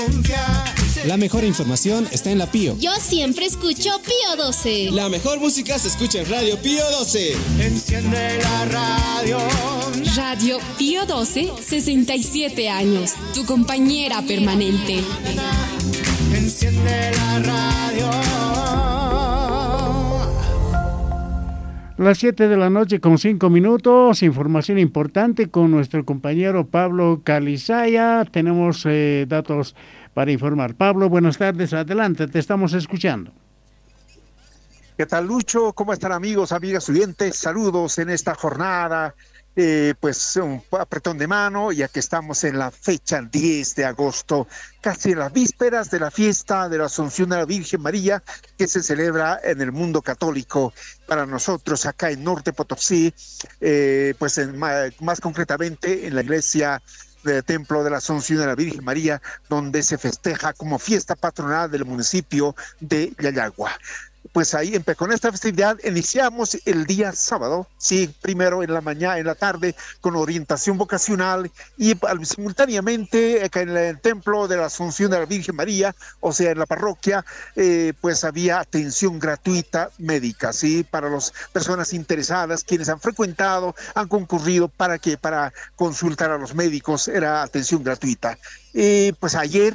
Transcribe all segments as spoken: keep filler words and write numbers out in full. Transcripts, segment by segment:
La mejor información está en la Pío. Yo siempre escucho Pío doce. La mejor música se escucha en Radio Pío doce. Enciende la radio. Radio Pío doce, sesenta y siete años. Tu compañera permanente. Enciende la radio. Las siete de la noche con cinco minutos, información importante con nuestro compañero Pablo Calizaya. Tenemos eh, datos para informar. Pablo, buenas tardes, adelante, te estamos escuchando. ¿Qué tal, Lucho? ¿Cómo están, amigos, amigas, oyentes? Saludos en esta jornada, eh, pues un apretón de mano, ya que estamos en la fecha diez de agosto, casi en las vísperas de la fiesta de la Asunción de la Virgen María, que se celebra en el mundo católico. Para nosotros acá en Norte Potosí, eh, pues en, más, más concretamente en la iglesia del Templo de la Asunción de la Virgen María, donde se festeja como fiesta patronal del municipio de Yayagua. Pues ahí con esta festividad iniciamos el día sábado, sí, primero en la mañana, en la tarde, con orientación vocacional y simultáneamente acá en el Templo de la Asunción de la Virgen María, o sea, en la parroquia, eh, pues había atención gratuita médica, sí, para las personas interesadas, quienes han frecuentado, han concurrido para que para consultar a los médicos, era atención gratuita. Eh, pues ayer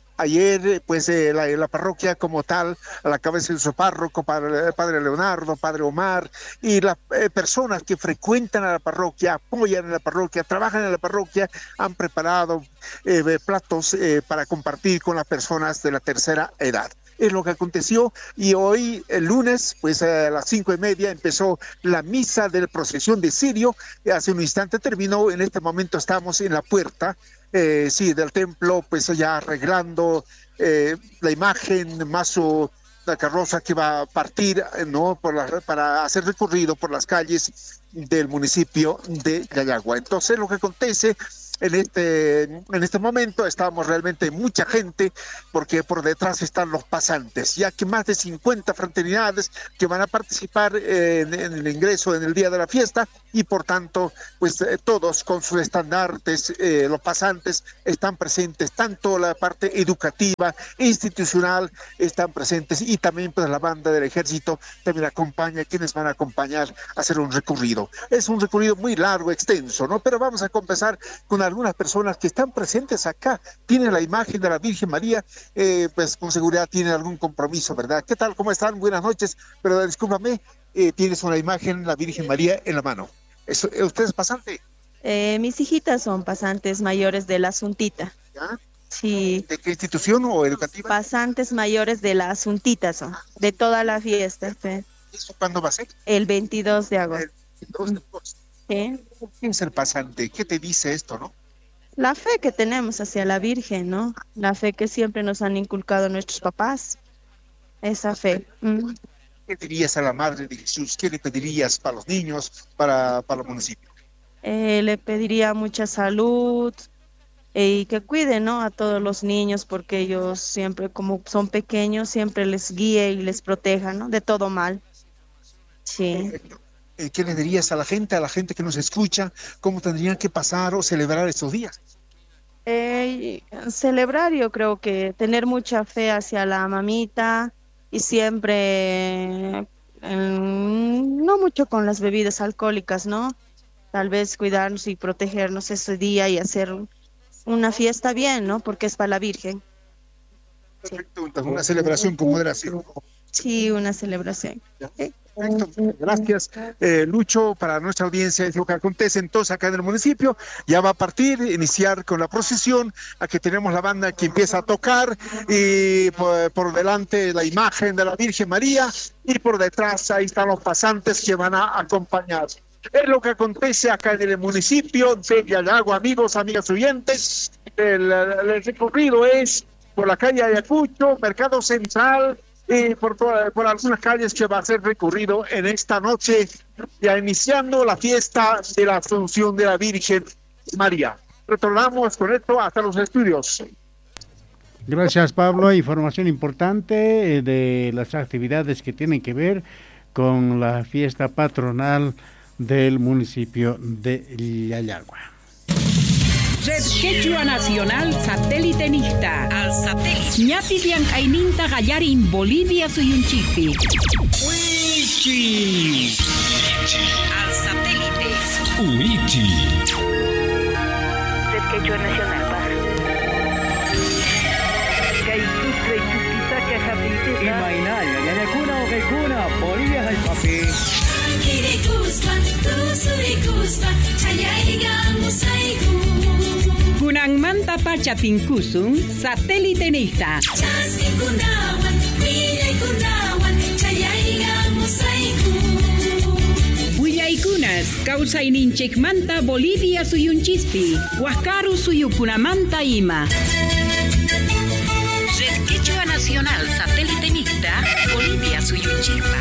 Ayer, pues, eh, la, la parroquia como tal, a la cabeza de su párroco, padre, padre Leonardo, padre Omar, y las eh, personas que frecuentan a la parroquia, apoyan en la parroquia, trabajan en la parroquia, han preparado eh, platos eh, para compartir con las personas de la tercera edad. Es lo que aconteció, y hoy, el lunes, pues a las cinco y media empezó la misa de la procesión de Sirio. Hace un instante terminó, en este momento estamos en la puerta, eh, sí, del templo, pues ya arreglando eh, la imagen, más su, la carroza que va a partir, ¿no? Por la, para hacer recorrido por las calles del municipio de Yayagua. Entonces, lo que acontece en este, en este momento, estamos realmente mucha gente, porque por detrás están los pasantes, ya que más de cincuenta fraternidades que van a participar en, en el ingreso en el día de la fiesta, y por tanto, pues eh, todos con sus estandartes, eh, los pasantes están presentes, tanto la parte educativa, institucional, están presentes, y también pues la banda del ejército también acompaña, quienes van a acompañar a hacer un recorrido. Es un recorrido muy largo, extenso, ¿no? Pero vamos a comenzar con algunas personas que están presentes acá, tienen la imagen de la Virgen María, eh, pues con seguridad tienen algún compromiso, ¿verdad? ¿Qué tal? ¿Cómo están? Buenas noches, pero discúlpame, eh, tienes una imagen de la Virgen María en la mano. ¿Eso, ¿Usted es pasante? Eh, mis hijitas son pasantes mayores de la Asuntita. ¿Ya? Sí. ¿De qué institución o educativa? Pasantes mayores de la Asuntita son, de toda la fiesta. Sí. ¿Eso cuándo va a ser? El veintidós de agosto. El veintidós de agosto. ¿Sí? ¿Quién es el pasante? ¿Qué te dice esto, no? La fe que tenemos hacia la Virgen, ¿no? La fe que siempre nos han inculcado nuestros papás. Esa fe. Mm. ¿Qué dirías a la Madre de Jesús? ¿Qué le pedirías para los niños, para, para el municipio? Eh, le pediría mucha salud eh, y que cuide, ¿no? A todos los niños, porque ellos siempre, como son pequeños, siempre les guíe y les proteja, ¿no? De todo mal. Sí. ¿Qué le dirías a la gente, a la gente que nos escucha, cómo tendrían que pasar o celebrar estos días? Eh, celebrar, yo creo que tener mucha fe hacia la mamita y siempre, eh, no mucho con las bebidas alcohólicas, ¿no? Tal vez cuidarnos y protegernos ese día y hacer una fiesta bien, ¿no? Porque es para la Virgen. Perfecto, entonces una celebración con moderación. Sí, una celebración. ¿Sí? Perfecto, gracias, eh, Lucho. Para nuestra audiencia es lo que acontece entonces acá en el municipio. Ya va a partir, iniciar con la procesión. Aquí tenemos la banda que empieza a tocar, y por, por delante la imagen de la Virgen María, y por detrás ahí están los pasantes que van a acompañar. Es lo que acontece acá en el municipio de Yayagua, amigos, amigas oyentes. El, el recorrido es por la calle Ayacucho, Mercado Central, y por, por, por algunas calles que va a ser recorrido en esta noche, ya iniciando la fiesta de la Asunción de la Virgen María. Retornamos con esto hasta los estudios. Gracias, Pablo. Información importante de las actividades que tienen que ver con la fiesta patronal del municipio de Yayagua. Red Quechua Nacional Satélite Nista. Al satélite. Ñati Biancaininta Gallarin Bolivia Suyunchipi. Uichi. Al satélite. Uichi. Red Quechua Nacional Paz. Kaitustre Chukitaka Japitita. Imainayo, Yanakuna o Kaikuna, Bolivia hay papi. Kunang manta pachatinkusun satélite nista. Huillaykunas kawsayninchik manta Bolivia suyunchispi huascaru suyukunamanta ima. Red Quechua Nacional Satélite Nista Bolivia suyunchispa.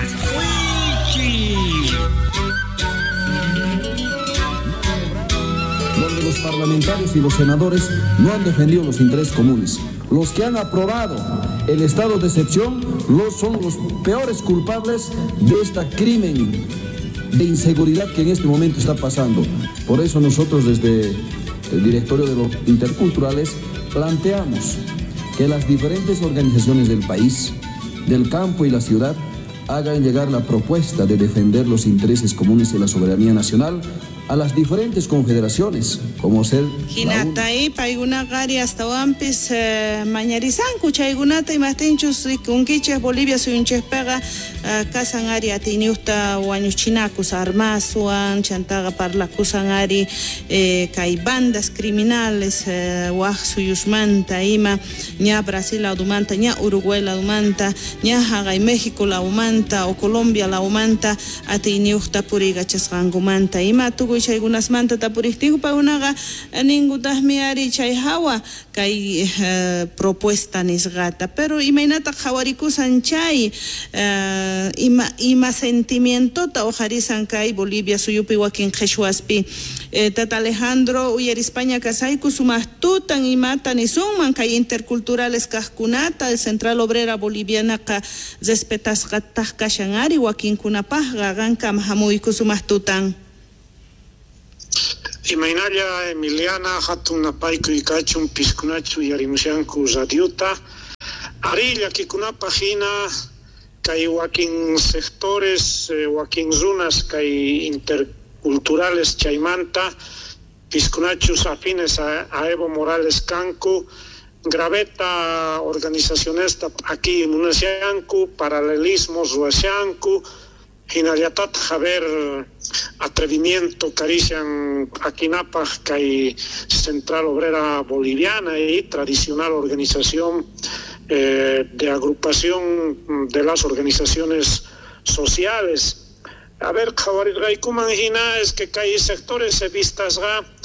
Donde los parlamentarios y los senadores no han defendido los intereses comunes. Los que han aprobado el estado de excepción los son los peores culpables de este crimen de inseguridad que en este momento está pasando. Por eso nosotros desde el directorio de los interculturales planteamos que las diferentes organizaciones del país, del campo y la ciudad, hagan llegar la propuesta de defender los intereses comunes y la soberanía nacional a las diferentes confederaciones, como ser Hinatay, Paigunagari hasta Wampis, Mañarizanku, Chaigunata y Matinchus, Kunquiches, Bolivia, Suyunches Pega, Casangari, Atiniusta, Huañuchinacus, Armasuan, Chantaga Parla Cusangari, Kai bandas criminales, Waj Suyusmanta, Ima, Ña Brasil la Dumanta, Ña Uruguay la Dumanta, Ña Hagay México la Umanta, o Colombia la Umanta, Atiniusta Puriga Chasrangumanta, Ima, Tugu Chaigunas Manta Tapuristigo Paunaga, Ningutasmiari Chaihawa, Kai propuesta Nisgata, pero Imainata Jawarikusan Chay, Ima, ima sentimiento ta ojarizan kai Bolivia suyupi wakin Jeshuaspi Tata Alejandro Uyer España Casaiku sumastutan y matan y suman kai interculturales kaskunata el Central Obrera Boliviana ka respetas gatas kashanari wakin kunapah gagan kam hamuiku sumastutan. Imainaria Emiliana hatuna paiku ikachun piskunachu yarimushanku zadiuta arilla kikunapahina hay wakin sectores, eh, wakin zonas, hay interculturales, chaimanta, piscunachus afines a, a Evo Morales Cancu, graveta organizaciones aquí en Munasiancu, paralelismos Ruasiancu, Hinaliatat Javer atrevimiento carician Aquinapa, que hay Central Obrera Boliviana y tradicional organización Eh, de agrupación de las organizaciones sociales. A ver, Javariraikumanjina es que hay sectores se vistas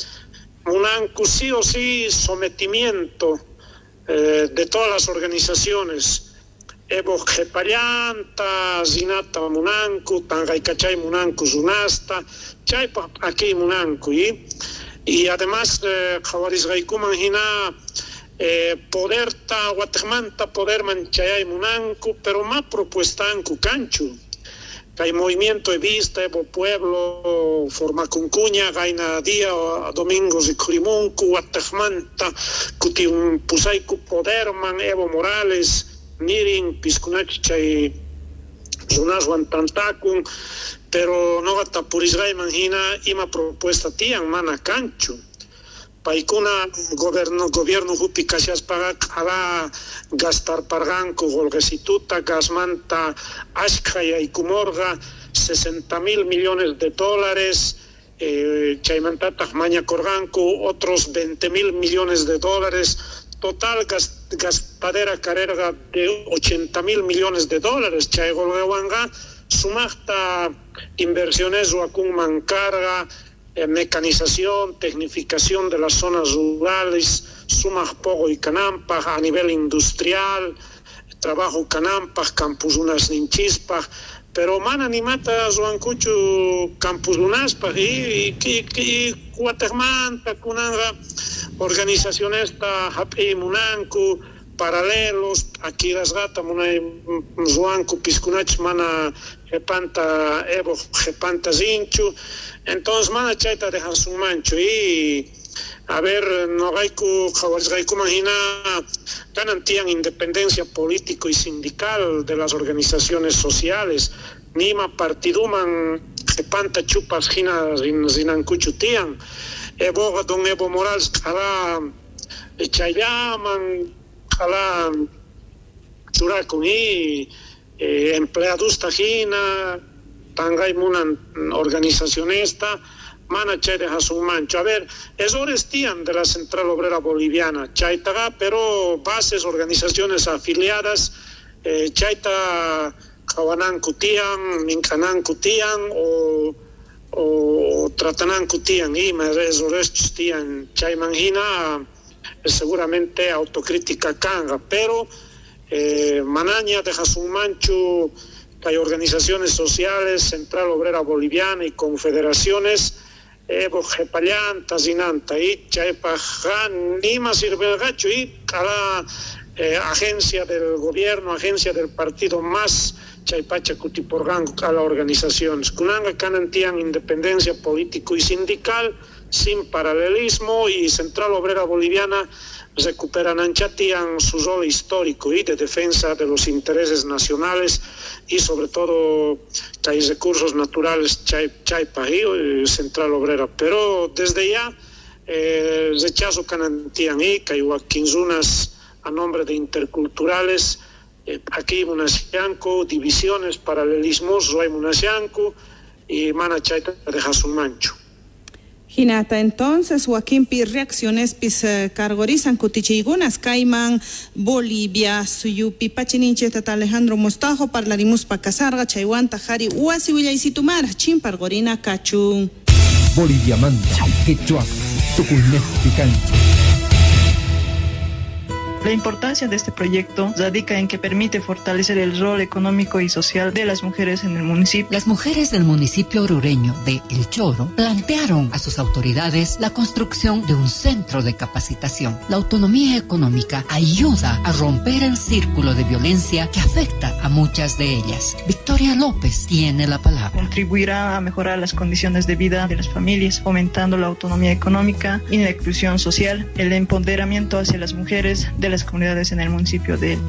un sí o sí sometimiento eh, de todas las organizaciones. Evo Jeparianta, Zinata Munanku, Tangaikachay Munanku Zunasta, Chaypa aquí Munanku. Y, y además, Javariraikumanjina Eh, poder ta Guatemanta, poder manchayay munanku, pero más propuesta en Cucanchu. Hay movimiento de vista, Evo Pueblo, forma cuncuña, gaina día, domingos y curimunku, Guatemanta, cuti un pusaiku poderman, Evo Morales, mirin, piscunachay, zunas guantantakun, pero no gata por Israel manjina, ima propuesta tian mana canchu. Paikuna gobierno gobierno hupi kasias paga ala gastar parganco golgesituta gasmanta ashkaya y kumorga sesenta mil millones de dólares eh, chaimantata maña corganco otros veinte mil millones de dólares total gas, gastadera carrera de ochenta mil millones de dólares chay golgewanga sumasta inversiones wakun mancarga Eh, mecanización, tecnificación de las zonas rurales, sumas poco y canampas a nivel industrial, trabajo canampas, campus unas ninchispas, pero man animata zuancuchu campus unas y y Guatemala kunanga organizaciones ta hapi munanku paralelos aquí las gata munay zuanku piscunach mana jepanta evo jepanta zinchu. Entonces, mana chaita dejan su mancho y a ver, no hay que imaginar garantían independencia político y sindical de las organizaciones sociales, nima partiduman jepanta chupas ginas zinancuchutian, evo don Evo Morales jala chayaman, jala churakuni, empleados tajina, tangay munan organización esta, mana chay de Jasumancho. A ver, es orestian de la Central Obrera Boliviana, chaytaga, pero bases, organizaciones afiliadas, eh, chayta Jawanán Cutian, Mincanán Cutian o, o Tratanán Cutian, y es orestian chaymangina, seguramente autocrítica canga, pero eh, manaña de Jasumancho, hay organizaciones sociales, Central Obrera Boliviana y confederaciones, Evo Jepallan, Tazinanta, y Chaipajan, Nima Sirvelgacho, y cada eh, agencia del gobierno, agencia del partido más, Chaipacha Cutiporgan, cada organización. Kunanga Canantian, independencia político y sindical, sin paralelismo, y Central Obrera Boliviana recuperan Anchatian su rol histórico y de defensa de los intereses nacionales y sobre todo que hay recursos naturales Chaipa y Central Obrera. Pero desde ya eh, rechazo Canantian y Cayuaquinzunas a nombre de interculturales, eh, aquí Munasianco, divisiones, paralelismos, Roy Munasianco y Mana Chaita de Jasumancho. Hinata, entonces, Joaquín Pi, reacciones pis cargorizan cutichigunas, Caiman, Bolivia, Suyupi, Pachininche, Tata Alejandro Mostajo, Parlarimus Pacasarga, Chayhuanta, Jari, Uasi, Villay Chimpargorina, Cachu. Bolivia Manta, Quechua, Tuculnet, Picante. La importancia de este proyecto radica en que permite fortalecer el rol económico y social de las mujeres en el municipio. Las mujeres del municipio orureño de El Choro plantearon a sus autoridades la construcción de un centro de capacitación. La autonomía económica ayuda a romper el círculo de violencia que afecta a muchas de ellas. Victoria López tiene la palabra. Contribuirá a mejorar las condiciones de vida de las familias, fomentando la autonomía económica y la inclusión social, el empoderamiento hacia las mujeres de las comunidades en el municipio de El